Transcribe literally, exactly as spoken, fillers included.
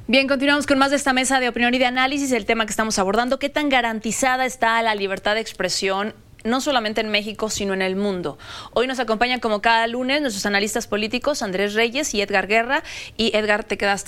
Bien, continuamos con más de esta mesa de opinión y de análisis. El tema que estamos abordando: ¿qué tan garantizada está la libertad de expresión, no solamente en México, sino en el mundo? Hoy nos acompañan, como cada lunes, nuestros analistas políticos, Andrés Reyes y Edgar Guerra. Y Edgar, te quedaste